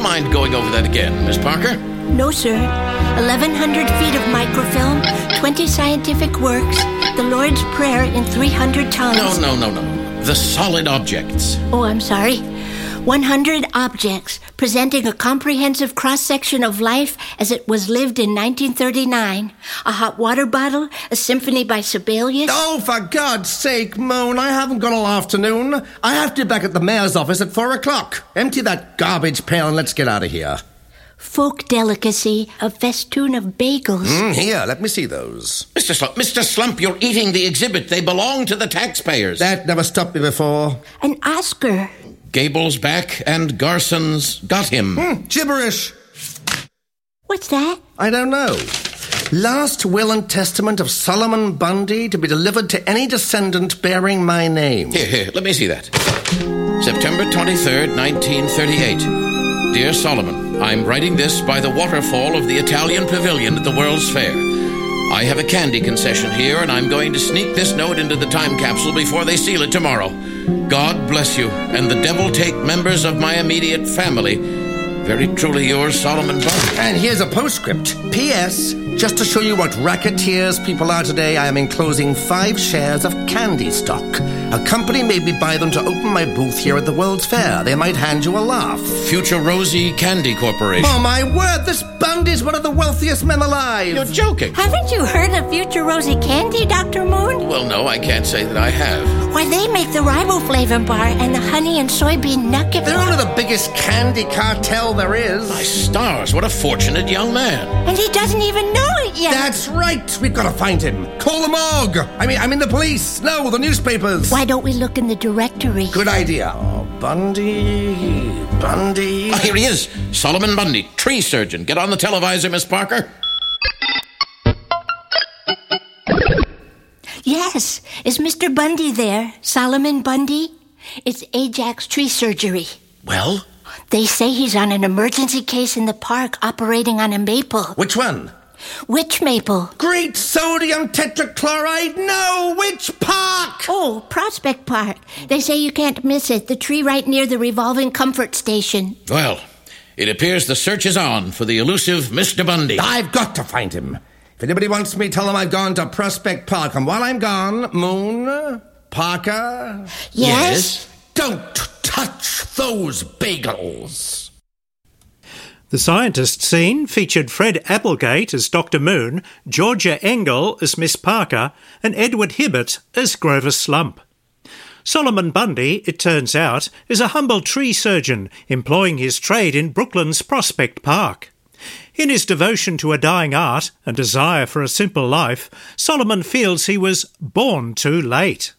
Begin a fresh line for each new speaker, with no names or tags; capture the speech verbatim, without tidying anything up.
mind going over that again, Miss Parker?
No, sir. eleven hundred feet of microfilm, twenty scientific works, the Lord's Prayer in three hundred tongues.
No, no, no, no. The solid objects.
Oh, I'm sorry. one hundred objects, presenting a comprehensive cross-section of life as it was lived in nineteen thirty-nine. A hot water bottle, a symphony by Sibelius.
Oh, for God's sake, Moon, I haven't got all afternoon. I have to be back at the mayor's office at four o'clock. Empty that garbage pail and let's get out of here.
Folk delicacy, a festoon of bagels.
Mm, here, let me see those.
Mister Slump, Mister Slump, you're eating the exhibit. They belong to the taxpayers.
That never stopped me before.
An Oscar.
Gable's back and Garson's got him.
Hmm, gibberish.
What's that?
I don't know. Last will and testament of Solomon Bundy to be delivered to any descendant bearing my name.
Here, here, let me see that. September twenty-third, nineteen thirty-eight. Dear Solomon, I'm writing this by the waterfall of the Italian Pavilion at the World's Fair. I have a candy concession here, and I'm going to sneak this note into the time capsule before they seal it tomorrow. God bless you, and the devil take members of my immediate family. Very truly yours, Solomon Bundy.
And here's a postscript. P S. Just to show you what racketeers people are today, I am enclosing five shares of candy stock. A company made me buy them to open my booth here at the World's Fair. They might hand you a laugh.
Future Rosie Candy Corporation.
Oh, my word, this Bundy's one of the wealthiest men alive.
You're joking.
Haven't you heard of Future Rosie Candy, Doctor Moon?
Well, no, I can't say that I have.
Why, they make the riboflavin bar and the honey and soybean nugget
They're
bar.
one of the biggest candy cartel there is.
My stars, what a fortunate young man.
And he doesn't even know it yet.
That's right. We've got to find him. Call the morgue. I mean, I mean the police. No, the newspapers.
Why don't we look in the directory?
Good idea. Oh, Bundy, Bundy.
Oh, here he is. Solomon Bundy, tree surgeon. Get on the televisor, Miss Parker.
Yes. Is Mister Bundy there? Solomon Bundy? It's Ajax Tree Surgery.
Well?
They say he's on an emergency case in the park operating on a maple.
Which one?
Which maple?
Great sodium tetrachloride. No, which park?
Oh, Prospect Park. They say you can't miss it. The tree right near the revolving comfort station.
Well, it appears the search is on for the elusive Mister Bundy.
I've got to find him. If anybody wants me, tell them I've gone to Prospect Park. And while I'm gone, Moon, Parker...
Yes?
Don't touch those bagels.
The scientist scene featured Fred Applegate as Doctor Moon, Georgia Engel as Miss Parker, and Edward Hibbert as Grover Slump. Solomon Bundy, it turns out, is a humble tree surgeon employing his trade in Brooklyn's Prospect Park. In his devotion to a dying art and desire for a simple life, Solomon feels he was born too late.